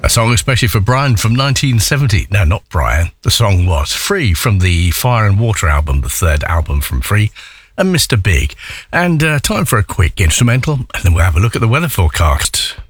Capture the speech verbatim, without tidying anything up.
A song especially for Brian from nineteen seventy. No, not Brian. The song was Free from the Fire and Water album, the third album from Free, and Mister Big. And uh, time for a quick instrumental, and then we'll have a look at the weather forecast.